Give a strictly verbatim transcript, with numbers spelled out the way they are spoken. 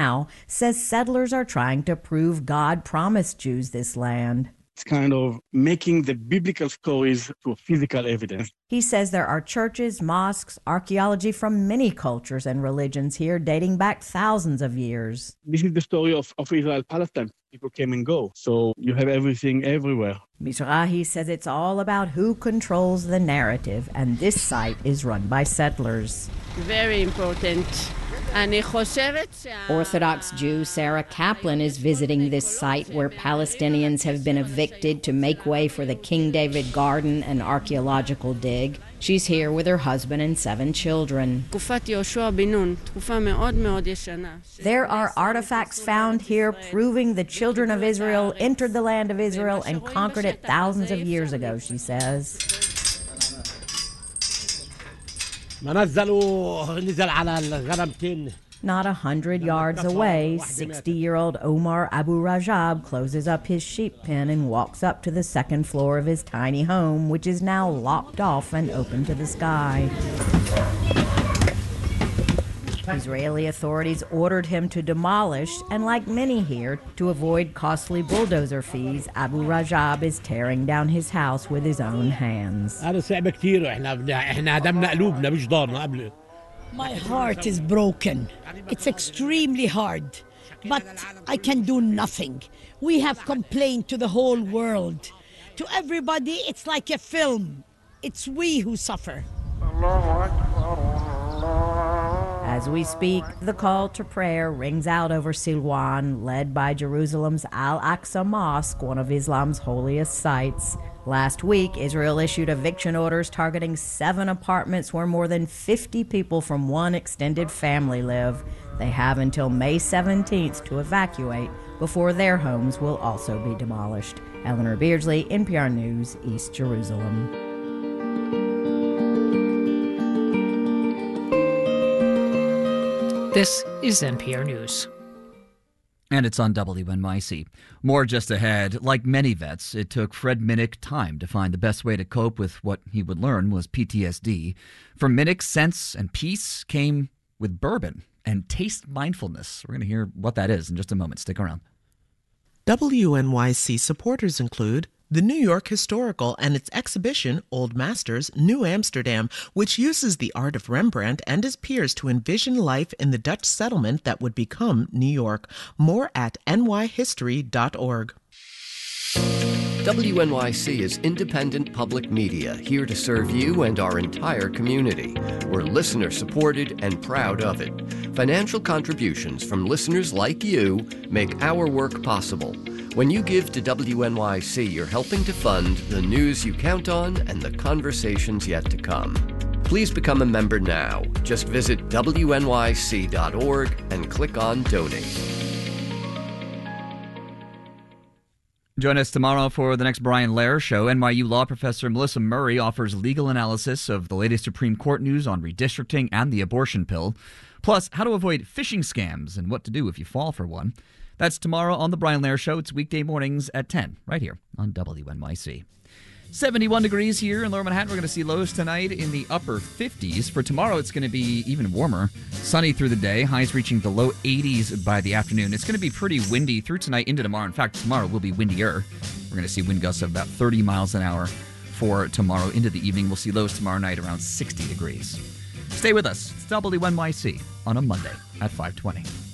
now, says settlers are trying to prove God promised Jews this land. It's kind of making the biblical stories to physical evidence. He says there are churches, mosques, archaeology from many cultures and religions here dating back thousands of years. This is the story of, of Israel-Palestine. People came and go, so you have everything everywhere. Mizrahi says it's all about who controls the narrative, and this site is run by settlers. Very important. Orthodox Jew Sarah Kaplan is visiting this site where Palestinians have been evicted to make way for the King David Garden and archaeological dig. She's here with her husband and seven children. There are artifacts found here proving the children of Israel entered the land of Israel and conquered it thousands of years ago, she says. Not a hundred yards away, sixty-year-old Omar Abu Rajab closes up his sheep pen and walks up to the second floor of his tiny home, which is now locked off and open to the sky. Israeli authorities ordered him to demolish, and like many here, to avoid costly bulldozer fees, Abu Rajab is tearing down his house with his own hands. My heart is broken. It's extremely hard, but I can do nothing. We have complained to the whole world. To everybody, it's like a film. It's we who suffer. As we speak, the call to prayer rings out over Silwan, led by Jerusalem's Al-Aqsa Mosque, one of Islam's holiest sites. Last week, Israel issued eviction orders targeting seven apartments where more than fifty people from one extended family live. They have until May seventeenth to evacuate before their homes will also be demolished. Eleanor Beardsley, N P R News, East Jerusalem. This is N P R News. And it's on W N Y C. More just ahead. Like many vets, it took Fred Minnick time to find the best way to cope with what he would learn was P T S D. From Minnick, sense and peace came with bourbon and taste mindfulness. We're going to hear what that is in just a moment. Stick around. W N Y C supporters include the New York Historical and its exhibition, Old Masters, New Amsterdam, which uses the art of Rembrandt and his peers to envision life in the Dutch settlement that would become New York. More at N Y history dot org. W N Y C is independent public media, here to serve you and our entire community. We're listener-supported and proud of it. Financial contributions from listeners like you make our work possible. When you give to W N Y C, you're helping to fund the news you count on and the conversations yet to come. Please become a member now. Just visit W N Y C dot org and click on Donate. Join us tomorrow for the next Brian Lehrer Show. N Y U law professor Melissa Murray offers legal analysis of the latest Supreme Court news on redistricting and the abortion pill, plus how to avoid phishing scams and what to do if you fall for one. That's tomorrow on The Brian Lehrer Show. It's weekday mornings at ten, right here on W N Y C. seventy-one degrees here in Lower Manhattan. We're going to see lows tonight in the upper fifties. For tomorrow, it's going to be even warmer. Sunny through the day, highs reaching the low eighties by the afternoon. It's going to be pretty windy through tonight into tomorrow. In fact, tomorrow will be windier. We're going to see wind gusts of about thirty miles an hour for tomorrow into the evening. We'll see lows tomorrow night around sixty degrees. Stay with us. It's W N Y C on a Monday at five twenty.